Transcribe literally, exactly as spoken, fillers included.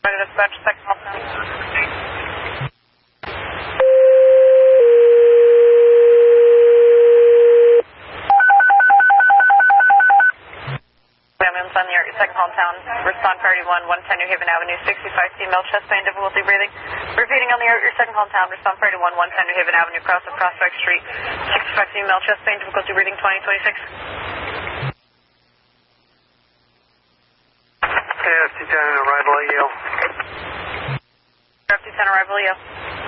Dispatch, second call down. Ambulance on your second call town. Respond priority one, one ten New Haven Avenue, sixty-five female, chest pain, difficulty breathing. Repeating on the air, your second call town. Respond priority one, one ten New Haven Avenue, cross of Prospect Street, sixty-five female, chest pain, difficulty breathing, twenty twenty-six. F T ten arrival at Yale. F T ten arrival at Yale.